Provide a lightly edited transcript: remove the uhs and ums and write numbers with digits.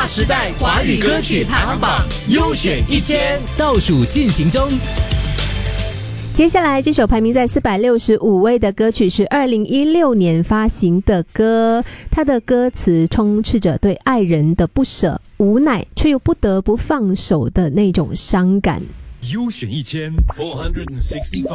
划时代华语歌曲排行榜优选1000倒数进行中。 接下来这首排名在465位的歌曲是2016年发行的歌，它的歌词充斥着对爱人的不舍、无奈却又不得不放手的那种伤感。 优选1465